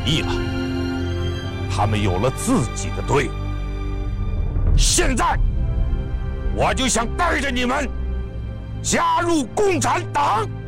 义了，他们有了自己的队伍。现在，我就想带着你们加入共产党。